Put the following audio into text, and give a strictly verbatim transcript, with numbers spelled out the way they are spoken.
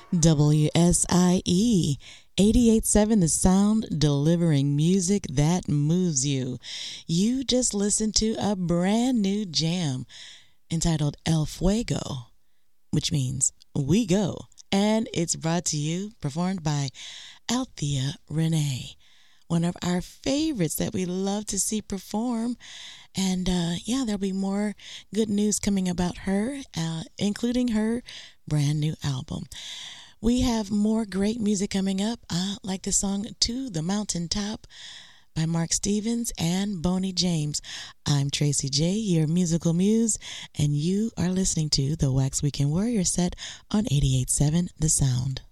W S I E eighty-eight point seven The Sound, delivering music that moves you. You just listened to a brand new jam entitled El Fuego, which means we go. And it's brought to you, performed by Althea Renee, one of our favorites that we love to see perform. And uh, yeah, there'll be more good news coming about her, uh, including her brand new album. We have more great music coming up, uh, like the song To the Mountaintop by Mark Stevens and Boney James. I'm Tracy J, your musical muse, and you are listening to the Wax Weekend Warrior set on eighty-eight point seven The Sound.